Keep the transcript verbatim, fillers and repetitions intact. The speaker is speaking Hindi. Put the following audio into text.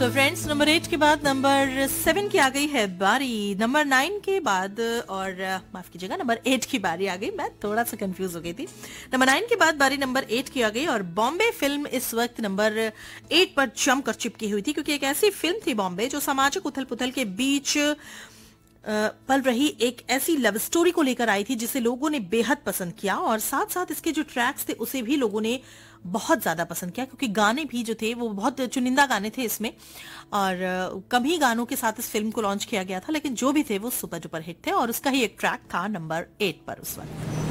तो फ्रेंड्स, नंबर एट के बाद नंबर सेवन की आ गई है बारी। नंबर नाइन के बाद और माफ कीजिएगा नंबर एट की बारी आ गई। मैं थोड़ा सा कंफ्यूज हो गई थी। नंबर नाइन के बाद बारी नंबर एट की आ गई और बॉम्बे फिल्म इस वक्त नंबर एट पर जमकर चिपकी हुई थी, क्योंकि एक ऐसी फिल्म थी बॉम्बे जो सामाजिक उथल पुथल के बीच पल रही एक ऐसी लव स्टोरी को लेकर आई थी जिसे लोगों ने बेहद पसंद किया, और साथ साथ इसके जो ट्रैक्स थे उसे भी लोगों ने बहुत ज्यादा पसंद किया, क्योंकि गाने भी जो थे वो बहुत चुनिंदा गाने थे इसमें, और कम ही गानों के साथ इस फिल्म को लॉन्च किया गया था, लेकिन जो भी थे वो सुपर डुपर हिट थे, और उसका ही एक ट्रैक था नंबर एट पर उस वक्त।